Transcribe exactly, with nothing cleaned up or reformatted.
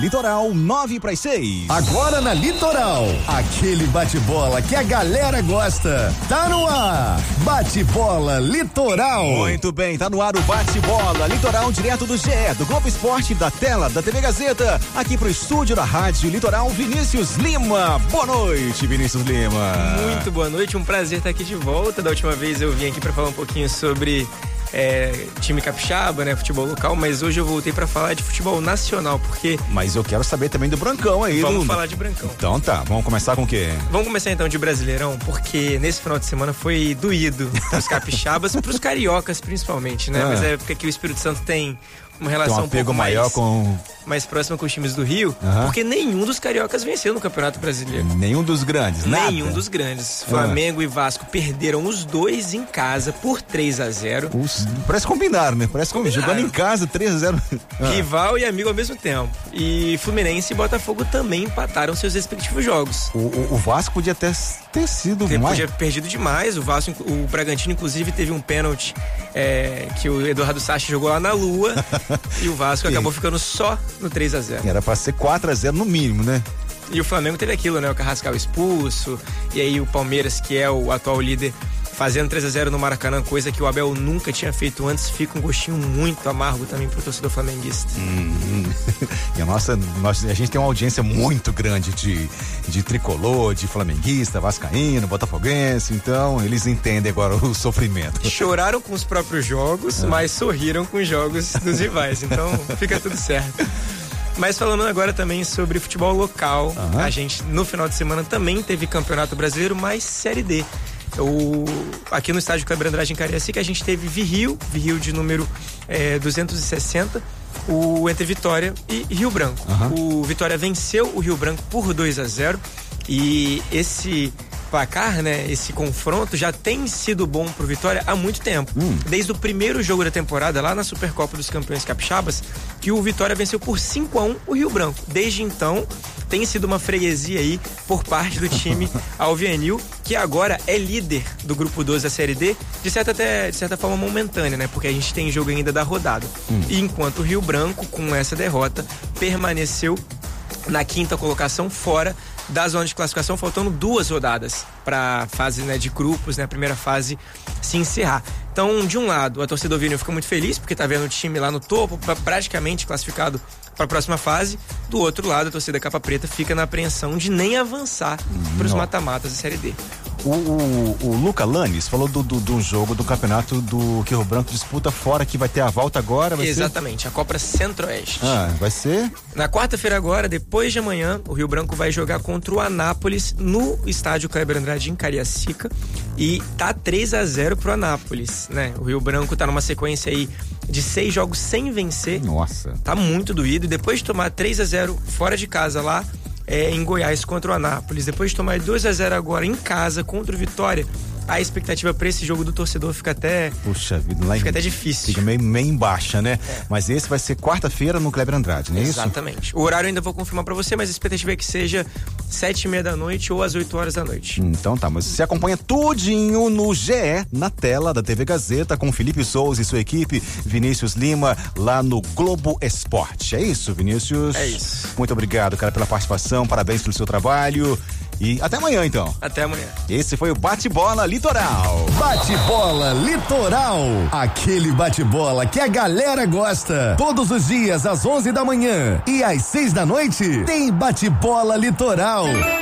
Litoral nove para as seis. Agora na Litoral, aquele bate-bola que a galera gosta. Tá no ar, bate-bola Litoral. Muito bem, tá no ar o bate-bola Litoral, direto do G E, do Globo Esporte, da tela da T V Gazeta, aqui pro estúdio da Rádio Litoral, Vinícius Lima. Boa noite, Vinícius Lima. Muito boa noite, um prazer estar aqui de volta. Da última vez eu vim aqui para falar um pouquinho sobre É, time capixaba, né, futebol local, mas hoje eu voltei pra falar de futebol nacional, porque... Mas eu quero saber também do Brancão aí. Vamos do... falar de Brancão. Então tá, vamos começar com o quê? Vamos começar então de Brasileirão, porque nesse final de semana foi doído pros capixabas, pros cariocas principalmente, né, ah. mas é porque aqui o Espírito Santo tem uma relação tem um apego um pouco maior mais, com... mais próxima com os times do Rio, uhum. porque nenhum dos cariocas venceu no Campeonato Brasileiro. Nenhum dos grandes, nada? Nenhum dos grandes. Flamengo uhum. e Vasco perderam os dois em casa por três a zero. Os, parece combinaram, né? Parece combinaram. Jogando em casa, três a zero. Ah. Rival e amigo ao mesmo tempo. E Fluminense e Botafogo também empataram seus respectivos jogos. O, o, o Vasco podia ter, ter sido Ele mais... Podia ter perdido demais. O Vasco, o Bragantino, inclusive, teve um pênalti é, que o Eduardo Sacha jogou lá na Lua e o Vasco acabou ficando só no três a zero. Era pra ser quatro a zero no mínimo, né? E o Flamengo teve aquilo, né? O Carrascal expulso, e aí o Palmeiras, que é o atual líder, fazendo três a zero no Maracanã, coisa que o Abel nunca tinha feito antes, fica um gostinho muito amargo também pro torcedor flamenguista. Hum, e a nossa, nossa, a gente tem uma audiência muito grande de, de tricolor, de flamenguista, vascaíno, botafoguense, então eles entendem agora o sofrimento. Choraram com os próprios jogos, ah. mas sorriram com os jogos dos rivais, então fica tudo certo. Mas falando agora também sobre futebol local, uhum. a gente no final de semana também teve Campeonato Brasileiro, mais Série D. O, aqui no estádio Kleber Andrade em Cariacica a gente teve Virril, Virril de número é, duzentos e sessenta, o entre Vitória e Rio Branco. Uhum. O Vitória venceu o Rio Branco por dois a zero e esse placar, né, esse confronto já tem sido bom pro Vitória há muito tempo. Hum. Desde o primeiro jogo da temporada, lá na Supercopa dos Campeões Capixabas, que o Vitória venceu por cinco a um o Rio Branco. Desde então, tem sido uma freguesia aí por parte do time alvianil, que agora é líder do grupo doze da Série D, de certa, até, de certa forma momentânea, né? Porque a gente tem jogo ainda da rodada. Hum. E enquanto o Rio Branco, com essa derrota, permaneceu na quinta colocação, fora da zona de classificação, faltando duas rodadas para a fase, né, de grupos, né, a primeira fase se encerrar. Então, de um lado, a torcida do Alvianil fica muito feliz porque tá vendo o time lá no topo, praticamente classificado para a próxima fase. Do outro lado, a torcida Capa Preta fica na apreensão de nem avançar para os mata-matas da Série D. O, o, o Luca Lanes falou do, do, do jogo do campeonato do que o Rio Branco disputa fora, que vai ter a volta agora. Vai Exatamente, ser... a Copa Centro-Oeste. Ah, vai ser? Na quarta-feira agora, depois de amanhã, o Rio Branco vai jogar contra o Anápolis no estádio Kleber Andrade em Cariacica e tá três a zero pro Anápolis, né? O Rio Branco tá numa sequência aí de seis jogos sem vencer. Nossa. Tá muito doído e depois de tomar três a zero fora de casa lá, É, em Goiás contra o Anápolis, depois de tomar dois a zero agora em casa contra o Vitória, a expectativa para esse jogo do torcedor fica até Puxa vida, lá fica em, até difícil. Fica meio, meio em baixa, né? É. Mas esse vai ser quarta-feira no Kleber Andrade, não é isso? Exatamente. O horário eu ainda vou confirmar para você, mas a expectativa é que seja sete e meia da noite ou às oito horas da noite. Então tá, mas você acompanha tudinho no G E, na tela da T V Gazeta, com Felipe Souza e sua equipe, Vinícius Lima, lá no Globo Esporte. É isso, Vinícius? É isso. Muito obrigado, cara, pela participação, parabéns pelo seu trabalho e até amanhã, então. Até amanhã. Esse foi o Bate-Bola Litoral. Bate-bola Litoral, aquele bate-bola que a galera gosta. Todos os dias às onze da manhã e às seis da noite tem Bate-bola Litoral.